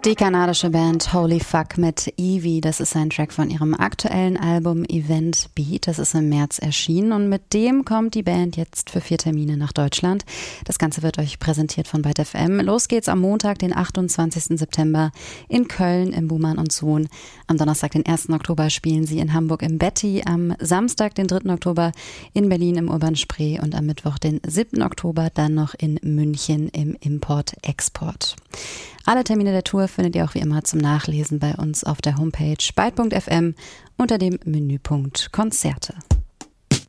Die kanadische Band Holy Fuck mit Evie, das ist ein Track von ihrem aktuellen Album Event Beat, das ist im März erschienen und mit dem kommt die Band jetzt für 4 Termine nach Deutschland. Das Ganze wird euch präsentiert von Byte FM. Los geht's am Montag, den 28. September in Köln im Buhmann und Sohn. Am Donnerstag, den 1. Oktober spielen sie in Hamburg im Betty, am Samstag, den 3. Oktober in Berlin im Urban Spree und am Mittwoch, den 7. Oktober dann noch in München im Import-Export. Alle Termine der Tour findet ihr auch wie immer zum Nachlesen bei uns auf der Homepage byte.fm unter dem Menüpunkt Konzerte.